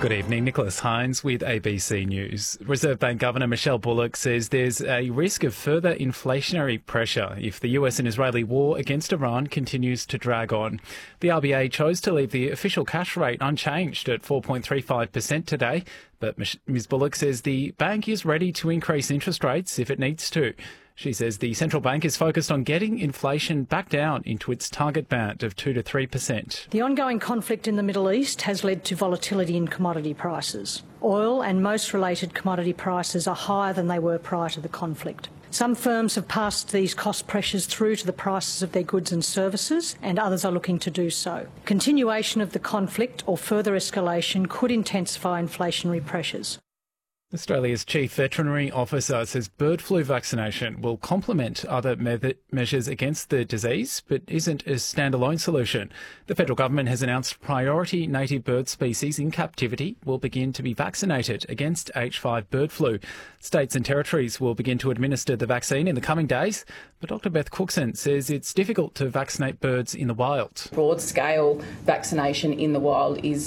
Good evening, Nicholas Hines with ABC News. Reserve Bank Governor Michelle Bullock says there's a risk of further inflationary pressure if the US and Israeli war against Iran continues to drag on. The RBA chose to leave the official cash rate unchanged at 4.35% today, but Ms Bullock says the bank is ready to increase interest rates if it needs to. She says the central bank is focused on getting inflation back down into its target band of 2 to 3%. The ongoing conflict in the Middle East has led to volatility in commodity prices. Oil and most related commodity prices are higher than they were prior to the conflict. Some firms have passed these cost pressures through to the prices of their goods and services, and others are looking to do so. Continuation of the conflict or further escalation could intensify inflationary pressures. Australia's Chief Veterinary Officer says bird flu vaccination will complement other measures against the disease, but isn't a standalone solution. The federal government has announced priority native bird species in captivity will begin to be vaccinated against H5 bird flu. States and territories will begin to administer the vaccine in the coming days, but Dr Beth Cookson says it's difficult to vaccinate birds in the wild. Broad-scale vaccination in the wild is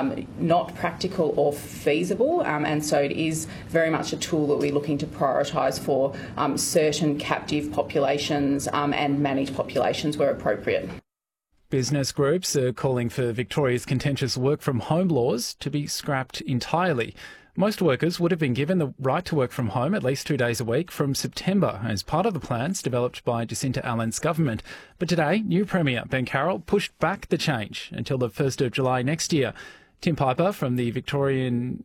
not practical or feasible, and so it is very much a tool that we're looking to prioritise for certain captive populations and managed populations where appropriate. Business groups are calling for Victoria's contentious work from home laws to be scrapped entirely. Most workers would have been given the right to work from home at least 2 days a week from September as part of the plans developed by Jacinta Allen's government. But today, new Premier Ben Carroll pushed back the change until the 1st of July next year. Tim Piper from the Victorian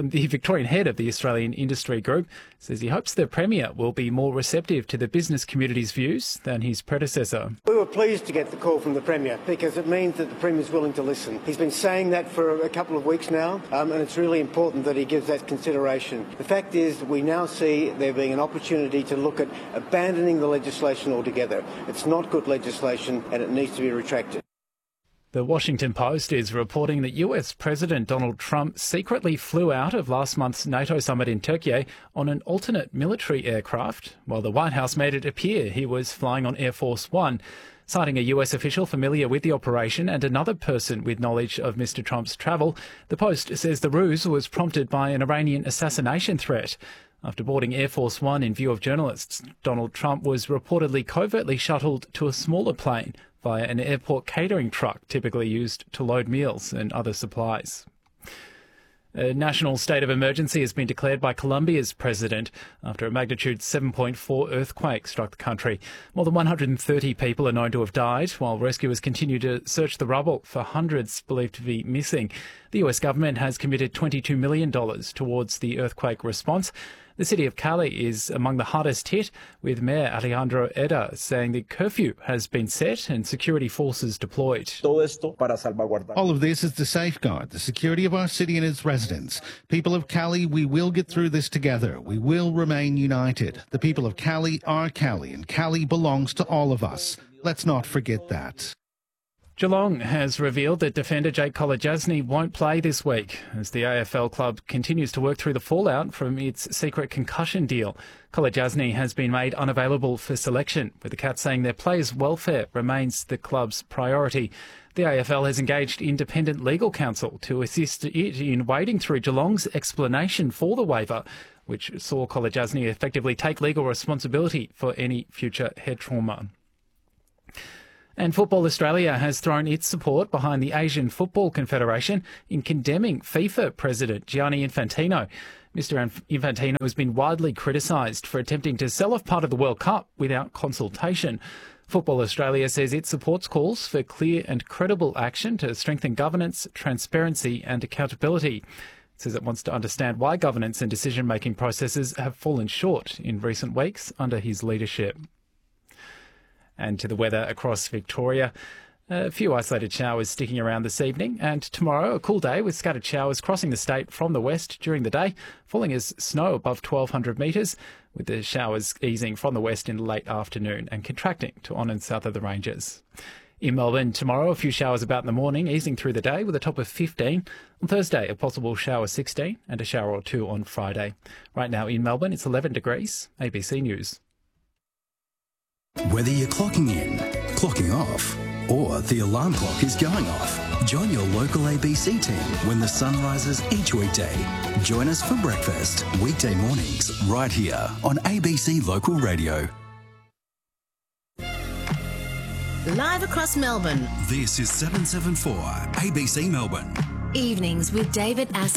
head of the Australian Industry Group says he hopes the Premier will be more receptive to the business community's views than his predecessor. We were pleased to get the call from the Premier because it means that the Premier is willing to listen. He's been saying that for a couple of weeks now, and it's really important that he gives that consideration. The fact is that we now see there being an opportunity to look at abandoning the legislation altogether. It's not good legislation and it needs to be retracted. The Washington Post is reporting that US President Donald Trump secretly flew out of last month's NATO summit in Turkey on an alternate military aircraft, while the White House made it appear he was flying on Air Force One. Citing a US official familiar with the operation and another person with knowledge of Mr Trump's travel, the Post says the ruse was prompted by an Iranian assassination threat. After boarding Air Force One in view of journalists, Donald Trump was reportedly covertly shuttled to a smaller plane via an airport catering truck typically used to load meals and other supplies. A national state of emergency has been declared by Colombia's president after a magnitude 7.4 earthquake struck the country. More than 130 people are known to have died, while rescuers continue to search the rubble for hundreds believed to be missing. The US government has committed $22 million towards the earthquake response. The city of Cali is among the hardest hit, with Mayor Alejandro Eda saying the curfew has been set and security forces deployed. All of this is to safeguard the security of our city and its residents. People of Cali, we will get through this together. We will remain united. The people of Cali are Cali, and Cali belongs to all of us. Let's not forget that. Geelong has revealed that defender Jake Kolodjasny won't play this week as the AFL club continues to work through the fallout from its secret concussion deal. Kolodjasny has been made unavailable for selection, with the Cats saying their players' welfare remains the club's priority. The AFL has engaged independent legal counsel to assist it in wading through Geelong's explanation for the waiver, which saw Kolodjasny effectively take legal responsibility for any future head trauma. And Football Australia has thrown its support behind the Asian Football Confederation in condemning FIFA President Gianni Infantino. Mr Infantino has been widely criticised for attempting to sell off part of the World Cup without consultation. Football Australia says it supports calls for clear and credible action to strengthen governance, transparency and accountability. It says it wants to understand why governance and decision-making processes have fallen short in recent weeks under his leadership. And to the weather across Victoria. A few isolated showers sticking around this evening, and tomorrow a cool day with scattered showers crossing the state from the west during the day, falling as snow above 1,200 metres, with the showers easing from the west in the late afternoon and contracting to on and south of the ranges. In Melbourne tomorrow, a few showers about in the morning, easing through the day with a top of 15. On Thursday, a possible shower 16 and a shower or two on Friday. Right now in Melbourne, it's 11 degrees. ABC News. Whether you're clocking in, clocking off, or the alarm clock is going off. Join your local ABC team when the sun rises each weekday. Join us for breakfast, weekday mornings, right here on ABC Local Radio. Live across Melbourne. This is 774 ABC Melbourne. Evenings with David Astor.